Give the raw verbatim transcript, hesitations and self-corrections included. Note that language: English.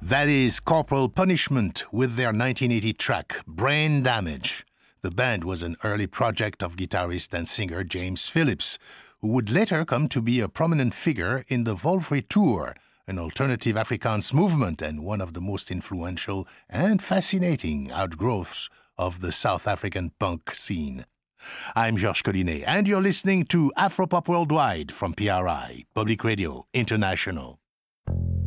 That is Corporal Punishment with their nineteen eighty track, Brain Damage. The band was an early project of guitarist and singer James Phillips, who would later come to be a prominent figure in the Volfrey Tour, an alternative Afrikaans movement and one of the most influential and fascinating outgrowths of the South African punk scene. I'm Georges Collinet, and you're listening to Afropop Worldwide from P R I, Public Radio International.